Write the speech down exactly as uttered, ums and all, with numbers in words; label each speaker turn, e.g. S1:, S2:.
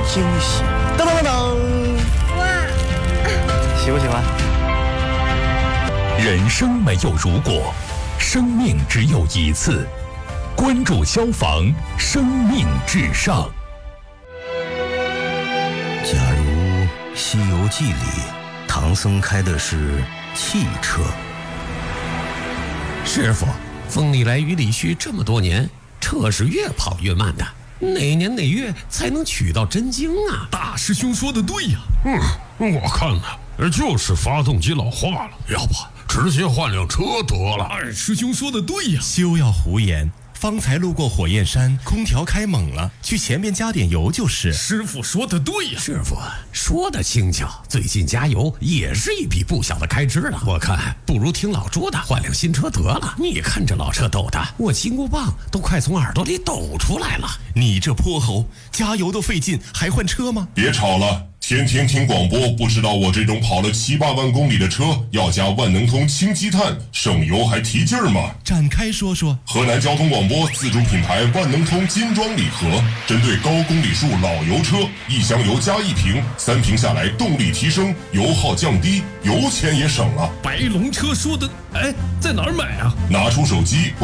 S1: 惊喜。噔噔噔噔！
S2: 哇，
S1: 喜不喜欢？
S3: 人生没有如果，生命只有一次。关注消防，生命至上。
S4: 假如《西游记》里唐僧开的是汽车，
S5: 师傅，风里来雨里去这么多年，车是越跑越慢的，哪年哪月才能取到真经啊？
S6: 大师兄说的对呀。
S7: 嗯，我看呢，就是发动机老化了，要不直接换辆车得了。
S6: 二师兄说的对呀。
S8: 休要胡言。方才路过火焰山，空调开猛了，去前面加点油就是。
S6: 师傅说的对呀。
S5: 师傅说的轻巧，最近加油也是一笔不小的开支了。我看不如听老朱的，换辆新车得了。你看这老车抖的，我金箍棒都快从耳朵里抖出来了。
S8: 你这泼猴，加油都费劲，还换车吗？
S9: 别吵了。天天听广播，不知道我这种跑了七八万公里的车要加万能通氢积碳，省油还提劲儿吗？
S8: 展开说说。
S9: 河南交通广播自主品牌万能通金装礼盒，针对高公里数老油车，一箱油加一瓶，三瓶下来动力提升，油耗降低，油钱也省了。
S6: 白龙车说的，哎，在哪儿买啊？
S9: 拿出手机。